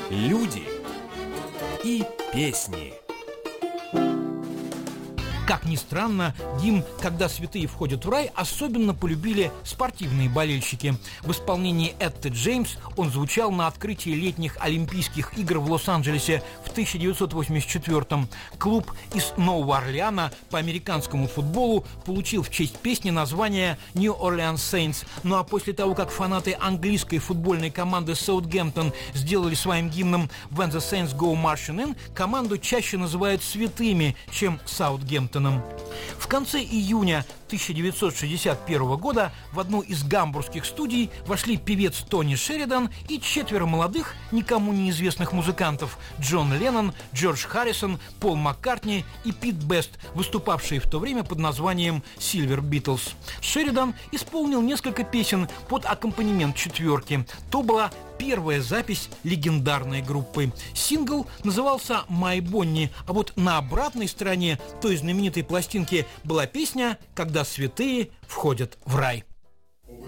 Люди и песни. Как ни странно, гимн «Когда святые входят в рай» особенно полюбили спортивные болельщики. В исполнении Этты Джеймс он звучал на открытии летних Олимпийских игр в Лос-Анджелесе в 1984-м. Клуб из Нового Орлеана по американскому футболу получил в честь песни название New Orleans Saints. Ну а после того, как фанаты английской футбольной команды Саутгемптон сделали своим гимном When the Saints Go Marching In, команду чаще называют святыми, чем Саутгемптон. В конце июня 1961 года в одну из гамбургских студий вошли певец Тони Шеридан и 4 молодых, никому неизвестных музыкантов: Джон Леннон, Джордж Харрисон, Пол Маккартни и Пит Бест, выступавшие в то время под названием Silver Beatles. Шеридан исполнил несколько песен под аккомпанемент четверки. То была первая запись легендарной группы. Сингл назывался «My Bonnie», а вот на обратной стороне той знаменитой пластинки была песня «Когда святые входят в рай».